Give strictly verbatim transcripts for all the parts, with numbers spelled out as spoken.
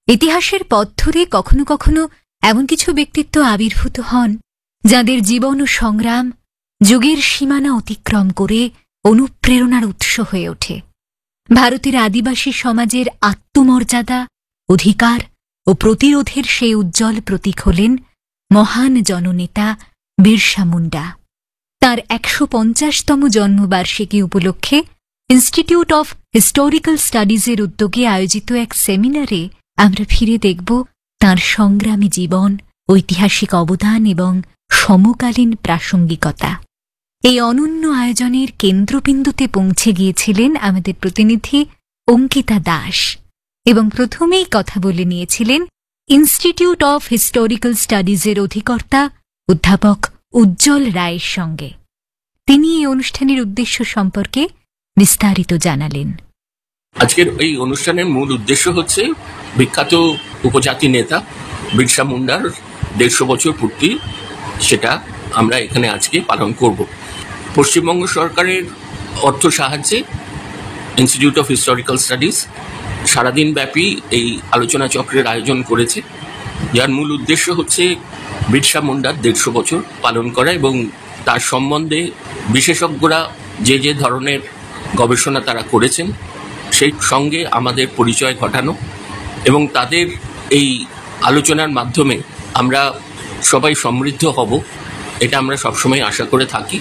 ইতিহাসের পথ ধরে কখনো কখনো এমন কিছু ব্যক্তিত্ব আবির্ভূত হন যাদের জীবন ও সংগ্রাম যুগের সীমানা অতিক্রম করে অনুপ্রেরণার উৎস হয়ে ওঠে। ভারতের আদিবাসী সমাজের আত্মমর্যাদা, অধিকার ও প্রতিরোধের সেই উজ্জ্বল প্রতীক হলেন মহান জননেতা বিরসা মুন্ডা। তাঁর একশো পঞ্চাশতম জন্মবার্ষিকী উপলক্ষে ইনস্টিটিউট অফ হিস্টোরিক্যাল স্টাডিজের উদ্যোগে আয়োজিত এক সেমিনারে আমরা ফিরে দেখব তাঁর সংগ্রামী জীবন, ঐতিহাসিক অবদান এবং সমকালীন প্রাসঙ্গিকতা। এই অনন্য আয়োজনের কেন্দ্রবিন্দুতে পৌঁছে গিয়েছিলেন আমাদের প্রতিনিধি অঙ্কিতা দাস এবং প্রথমেই কথা বলে নিয়েছিলেন ইনস্টিটিউট অফ হিস্টোরিক্যাল স্টাডিজের অধিকর্তা অধ্যাপক উজ্জ্বল রায়ের সঙ্গে। তিনি এই অনুষ্ঠানের উদ্দেশ্য সম্পর্কে বিস্তারিত জানালেন। আজকের এই অনুষ্ঠানের মূল উদ্দেশ্য হচ্ছে বিখ্যাত উপজাতি নেতা বিরসা মুন্ডার দেড়শো বছর পূর্তি, সেটা আমরা এখানে আজকে পালন করব। পশ্চিমবঙ্গ সরকারের অর্থ সাহায্যে ইনস্টিটিউট অফ হিস্টোরিক্যাল স্টাডিজ সারাদিন ব্যাপী এই আলোচনা চক্রের আয়োজন করেছে, যার মূল উদ্দেশ্য হচ্ছে বিরসা মুন্ডার দেড়শো বছর পালন করা এবং তার সম্বন্ধে বিশেষজ্ঞরা যে যে ধরনের গবেষণা তারা করেছেন সেই সঙ্গে আমাদের পরিচয় ঘটানো এবং তাদের এই আলোচনার মাধ্যমে আমরা সবাই সমৃদ্ধ হব, এটা আমরা সবসময় আশা করে থাকি।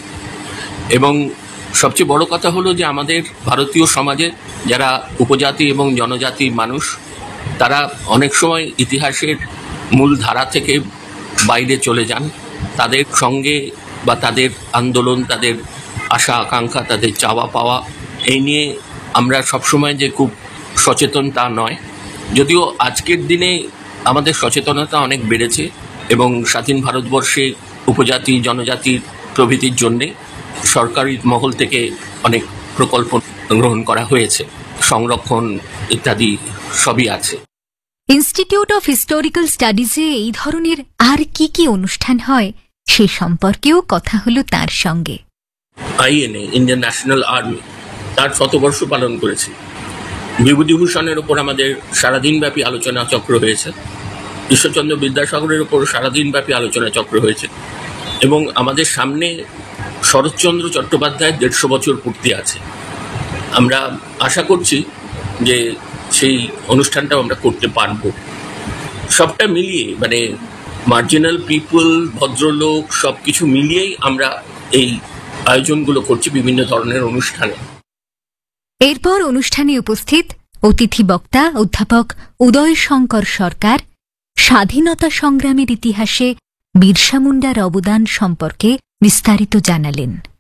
এবং সবচেয়ে বড় কথা হলো যে আমাদের ভারতীয় সমাজে যারা উপজাতি এবং জনজাতি মানুষ, তারা অনেক সময় ইতিহাসের মূল ধারা থেকে বাইরে চলে যান। তাদের সঙ্গে বা তাদের আন্দোলন, তাদের আশা আকাঙ্ক্ষা, তাদের চাওয়া পাওয়া, এই নিয়ে আমরা সবসময় যে খুব সচেতন তা নয়। যদিও আজকের দিনে আমাদের সচেতনতা অনেক বেড়েছে এবং স্বাধীন ভারতবর্ষে উপজাতি জনজাতির প্রভৃতির জন্যে সরকারি মহল থেকে অনেক প্রকল্প গ্রহণ করা হয়েছে, সংরক্ষণ ইত্যাদি সবই আছে। ইনস্টিটিউট অফ হিস্টোরিক্যাল স্টাডিজে এই ধরনের আর কি কি অনুষ্ঠান হয় সে সম্পর্কেও কথা হলো তার সঙ্গে। আইএনএ, ইন্ডিয়ান ন্যাশনাল আর্মি, তার শতবর্ষ পালন করেছে। বিভূতিভূষণের ওপর আমাদের সারাদিন ব্যাপী আলোচনা চক্র হয়েছে, ঈশ্বরচন্দ্র বিদ্যাসাগরের ওপর সারাদিন ব্যাপী আলোচনা চক্র হয়েছে এবং আমাদের সামনে শরৎচন্দ্র চট্টোপাধ্যায়ের দেড়শো বছর পূর্তি আছে। আমরা আশা করছি যে সেই অনুষ্ঠানটাও আমরা করতে পারবো। সবটা মিলিয়ে মানে মার্জিনাল পিপল, ভদ্রলোক, সব কিছু মিলিয়েই আমরা এই আয়োজনগুলো করছি বিভিন্ন ধরনের অনুষ্ঠানে। এরপর অনুষ্ঠানে উপস্থিত অতিথি বক্তা অধ্যাপক উদয় শঙ্কর সরকার স্বাধীনতা সংগ্রামের ইতিহাসে বিরসা মুন্ডার অবদান সম্পর্কে বিস্তারিত জানালেন।